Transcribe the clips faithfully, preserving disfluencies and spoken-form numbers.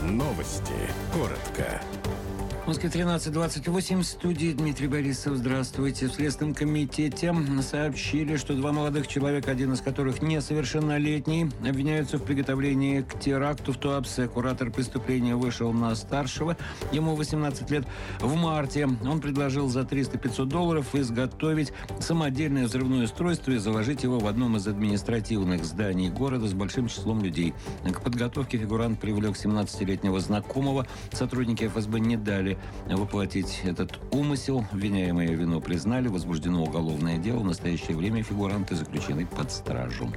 Новости. Коротко. В Москве тринадцать двадцать восемь, в студии Дмитрий Борисов. Здравствуйте. В Следственном комитете сообщили, что два молодых человека, один из которых несовершеннолетний, обвиняются в приготовлении к теракту в Туапсе. Куратор преступления вышел на старшего. Ему восемнадцать лет. В марте он предложил за триста-пятьсот долларов изготовить самодельное взрывное устройство и заложить его в одном из административных зданий города с большим числом людей. К подготовке фигурант привлек семнадцатилетнего знакомого. Сотрудники эф эс бэ не дали воплотить этот умысел. Обвиняемые вину признали. Возбуждено уголовное дело. В настоящее время фигуранты заключены под стражу.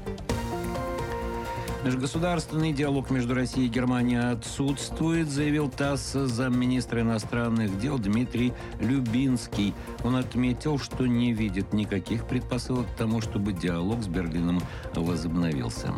Межгосударственный диалог между Россией и Германией отсутствует, заявил ТАСС замминистра иностранных дел Дмитрий Любинский. Он отметил, что не видит никаких предпосылок к тому, чтобы диалог с Берлином возобновился.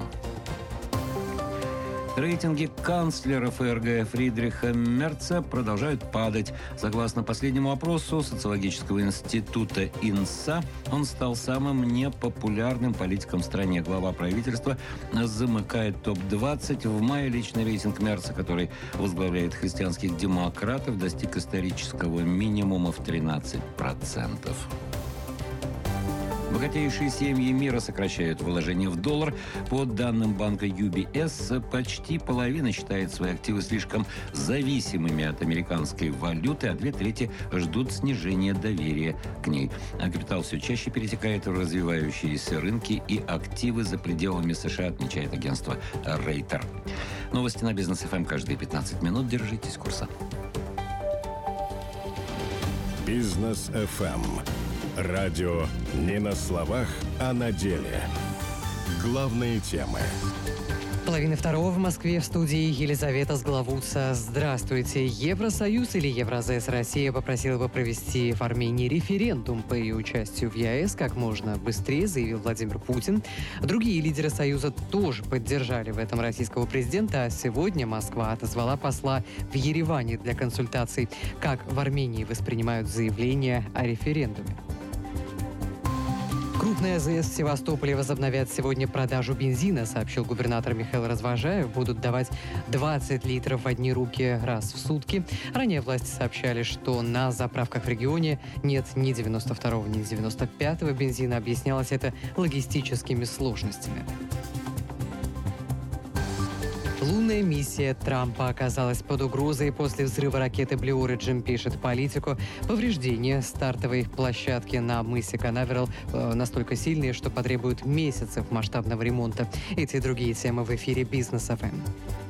Рейтинги канцлера эф эр гэ Фридриха Мерца продолжают падать. Согласно последнему опросу социологического института ИНСА, он стал самым непопулярным политиком в стране. Глава правительства замыкает топ двадцать. В мае личный рейтинг Мерца, который возглавляет христианских демократов, достиг исторического минимума в тринадцать процентов. Богатейшие семьи мира сокращают вложения в доллар. По данным банка ю би эс, почти половина считает свои активы слишком зависимыми от американской валюты, а две трети ждут снижения доверия к ней. А капитал все чаще перетекает в развивающиеся рынки и активы за пределами США, отмечает агентство Рейтер. Новости на Бизнес эф эм каждые пятнадцать минут. Держитесь курса. Бизнес эф эм. Радио не на словах, а на деле. Главные темы. Половина второго в Москве, в студии Елизавета Сглавутса. Здравствуйте. Евросоюз или Евразес Россия попросила бы провести в Армении референдум по ее участию в е а эс как можно быстрее, заявил Владимир Путин. Другие лидеры Союза тоже поддержали в этом российского президента. А сегодня Москва отозвала посла в Ереване для консультаций, как в Армении воспринимают заявление о референдуме. Крупные а зэ эс в Севастополе возобновят сегодня продажу бензина, сообщил губернатор Михаил Развожаев. Будут давать двадцать литров в одни руки раз в сутки. Ранее власти сообщали, что на заправках в регионе нет ни девяносто второго, ни девяносто пятого бензина. Объяснялось это логистическими сложностями. Лунная миссия Трампа оказалась под угрозой после взрыва ракеты Blue Origin, пишет Политико. Повреждения стартовой площадки на мысе Канаверал э, настолько сильные, что потребуют месяцев масштабного ремонта. Эти и другие темы в эфире Бизнес эф эм.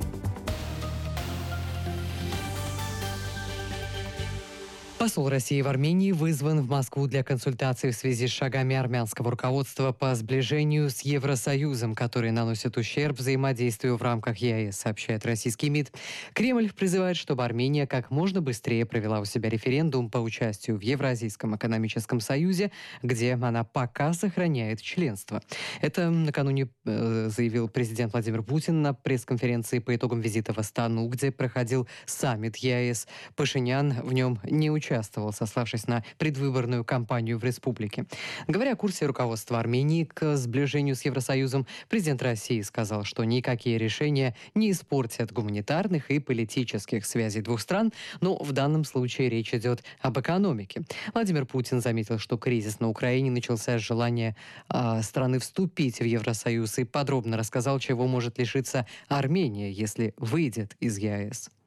Посол России в Армении вызван в Москву для консультаций в связи с шагами армянского руководства по сближению с Евросоюзом, которые наносят ущерб взаимодействию в рамках е а эс, сообщает российский МИД. Кремль призывает, чтобы Армения как можно быстрее провела у себя референдум по участию в Евразийском экономическом союзе, где она пока сохраняет членство. Это накануне э, заявил президент Владимир Путин на пресс-конференции по итогам визита в Астану, где проходил саммит е а эс. Пашинян в нем не участвовал. участвовал, сославшись на предвыборную кампанию в республике. Говоря о курсе руководства Армении к сближению с Евросоюзом, президент России сказал, что никакие решения не испортят гуманитарных и политических связей двух стран, но в данном случае речь идет об экономике. Владимир Путин заметил, что кризис на Украине начался с желания э, страны вступить в Евросоюз и подробно рассказал, чего может лишиться Армения, если выйдет из е а эс.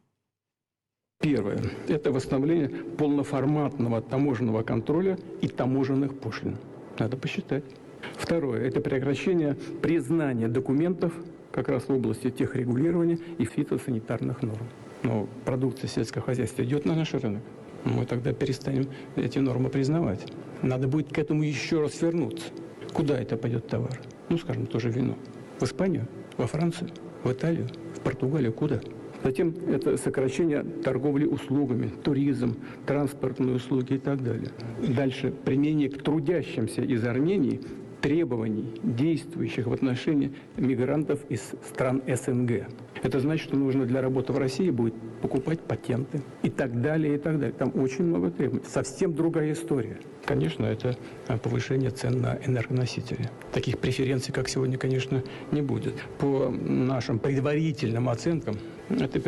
Первое – это восстановление полноформатного таможенного контроля и таможенных пошлин. Надо посчитать. Второе – это прекращение признания документов как раз в области техрегулирования и фитосанитарных норм. Но продукция сельского хозяйства идет на наш рынок. Мы тогда перестанем эти нормы признавать. Надо будет к этому еще раз вернуться. Куда это пойдет товар? Ну, скажем, тоже вино. В Испанию, во Францию, в Италию, в Португалию. Куда? Затем это сокращение торговли услугами, туризм, транспортные услуги и так далее. Дальше применение к трудящимся из Армении требований, действующих в отношении мигрантов из стран эс эн гэ. Это значит, что нужно для работы в России будет покупать патенты и так далее, и так далее. Там очень много требований. Совсем другая история. Конечно, это повышение цен на энергоносители. Таких преференций, как сегодня, конечно, не будет. По нашим предварительным оценкам, это